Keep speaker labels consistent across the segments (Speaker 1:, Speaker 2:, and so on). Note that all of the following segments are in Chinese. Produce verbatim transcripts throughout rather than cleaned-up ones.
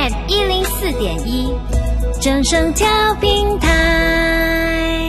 Speaker 1: M 一零四点一，正声调频台。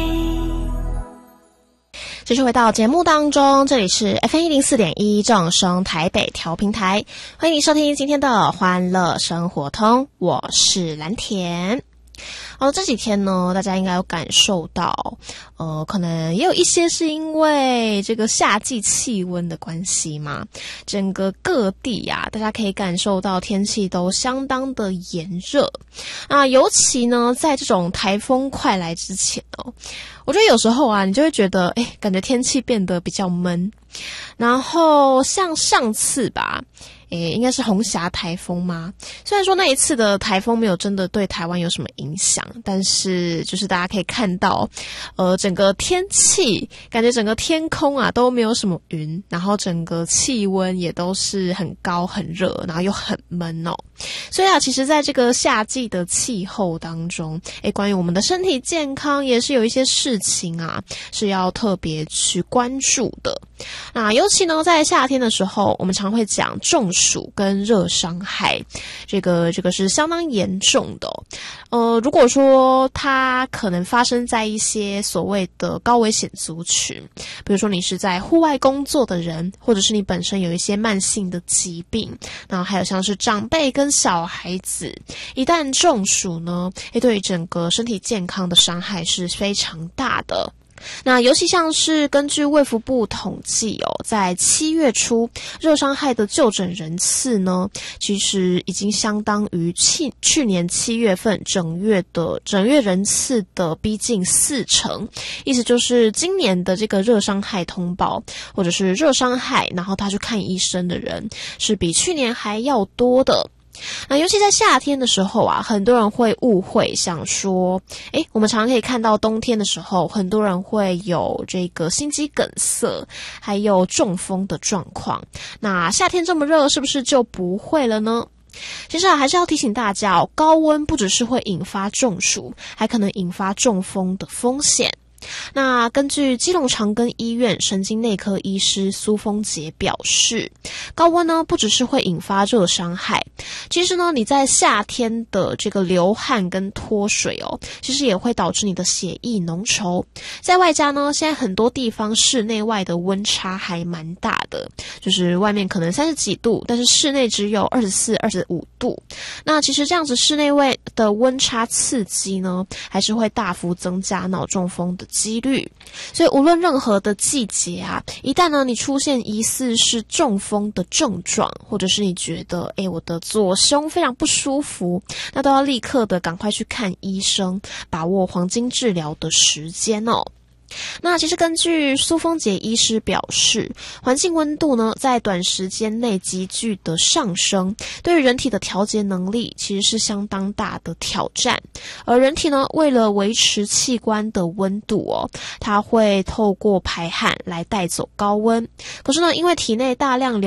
Speaker 2: 继续回到节目当中，这里是 F M 一零四点一正声台北调频台，欢迎收听今天的欢乐生活通，我是蓝田。好，这几天呢，大家应该有感受到，呃，可能也有一些是因为这个夏季气温的关系嘛，整个各地啊，大家可以感受到天气都相当的炎热。啊，尤其呢，在这种台风快来之前哦，我觉得有时候啊，你就会觉得，哎，感觉天气变得比较闷。然后像上次吧，诶，应该是红霞台风吗？虽然说那一次的台风没有真的对台湾有什么影响，但是就是大家可以看到，呃，整个天气感觉整个天空啊都没有什么云，然后整个气温也都是很高很热，然后又很闷哦。所以啊，其实在这个夏季的气候当中，诶，关于我们的身体健康也是有一些事情啊是要特别去关注的。那尤其呢，在夏天的时候，我们常会讲中暑跟热伤害，这个这个是相当严重的哦。呃，如果说它可能发生在一些所谓的高危险族群，比如说你是在户外工作的人，或者是你本身有一些慢性的疾病，然后还有像是长辈跟小孩子，一旦中暑呢，诶，对于整个身体健康的伤害是非常大的。那尤其像是根据卫福部统计哦，在七月初热伤害的就诊人次呢，其实已经相当于去去年七月份整月的整月人次的逼近四成，意思就是今年的这个热伤害通报或者是热伤害，然后他去看医生的人是比去年还要多的。那尤其在夏天的时候啊，很多人会误会想说，诶，我们常常可以看到冬天的时候，很多人会有这个心肌梗塞，还有中风的状况。那夏天这么热，是不是就不会了呢？其实啊，还是要提醒大家哦，高温不只是会引发中暑，还可能引发中风的风险。那根据基隆长庚医院神经内科医师苏峰杰表示，高温呢不只是会引发热伤害，其实呢你在夏天的这个流汗跟脱水哦，其实也会导致你的血液浓稠。在外加呢，现在很多地方室内外的温差还蛮大的，就是外面可能三十几度，但是室内只有二十四、二十五度。那其实这样子室内外的温差刺激呢，还是会大幅增加脑中风的几率。所以无论任何的季节啊，一旦呢你出现疑似是中风的症状，或者是你觉得诶我的左胸非常不舒服，那都要立刻的赶快去看医生，把握黄金治疗的时间哦。那其实根据苏峰杰医师表示，环境温度呢在短时间内急剧的上升，对于人体的调节能力其实是相当大的挑战。而人体呢为了维持器官的温度哦，它会透过排汗来带走高温。可是呢，因为体内大量流